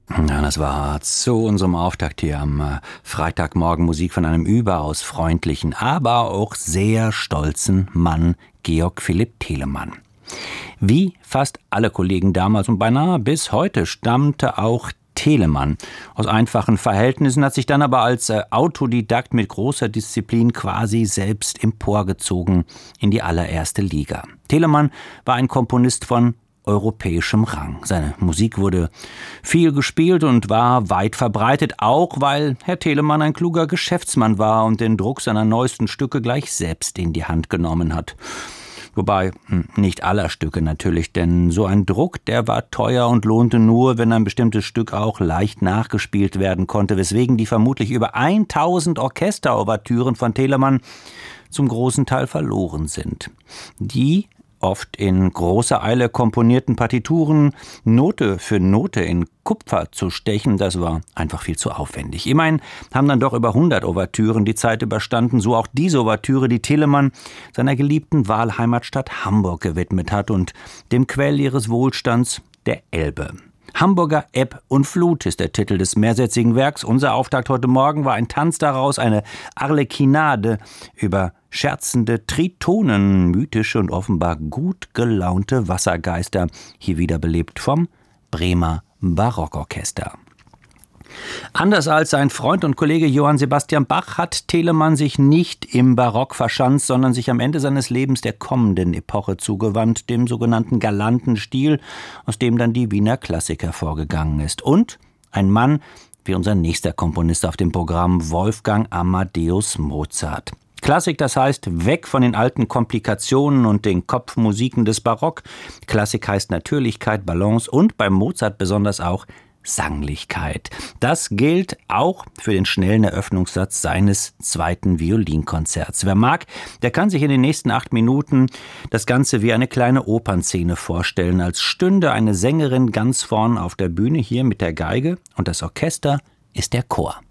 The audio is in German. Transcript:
Ja, das war zu unserem Auftakt hier am Freitagmorgen Musik von einem überaus freundlichen, aber auch sehr stolzen Mann, Georg Philipp Telemann. Wie fast alle Kollegen damals und beinahe bis heute stammte auch Telemann aus einfachen Verhältnissen, hat sich dann aber als Autodidakt mit großer Disziplin quasi selbst emporgezogen in die allererste Liga. Telemann war ein Komponist von europäischem Rang. Seine Musik wurde viel gespielt und war weit verbreitet, auch weil Herr Telemann ein kluger Geschäftsmann war und den Druck seiner neuesten Stücke gleich selbst in die Hand genommen hat. Wobei nicht aller Stücke natürlich, denn so ein Druck, der war teuer und lohnte nur, wenn ein bestimmtes Stück auch leicht nachgespielt werden konnte, weswegen die vermutlich über 1000 Orchesterouvertüren von Telemann zum großen Teil verloren sind. Die oft in großer Eile komponierten Partituren Note für Note in Kupfer zu stechen, das war einfach viel zu aufwendig. Immerhin haben dann doch über 100 Ouvertüren die Zeit überstanden, so auch diese Ouvertüre, die Telemann seiner geliebten Wahlheimatstadt Hamburg gewidmet hat und dem Quell ihres Wohlstands, der Elbe. Hamburger Ebb und Flut ist der Titel des mehrsätzigen Werks. Unser Auftakt heute Morgen war ein Tanz daraus, eine Arlekinade über scherzende Tritonen, mythische und offenbar gut gelaunte Wassergeister, hier wiederbelebt vom Bremer Barockorchester. Anders als sein Freund und Kollege Johann Sebastian Bach hat Telemann sich nicht im Barock verschanzt, sondern sich am Ende seines Lebens der kommenden Epoche zugewandt, dem sogenannten galanten Stil, aus dem dann die Wiener Klassik hervorgegangen ist. Und ein Mann wie unser nächster Komponist auf dem Programm, Wolfgang Amadeus Mozart. Klassik, das heißt weg von den alten Komplikationen und den Kopfmusiken des Barock. Klassik heißt Natürlichkeit, Balance und bei Mozart besonders auch Sanglichkeit. Das gilt auch für den schnellen Eröffnungssatz seines zweiten Violinkonzerts. Wer mag, der kann sich in den nächsten 8 Minuten das Ganze wie eine kleine Opernszene vorstellen, als stünde eine Sängerin ganz vorn auf der Bühne hier mit der Geige und das Orchester ist der Chor.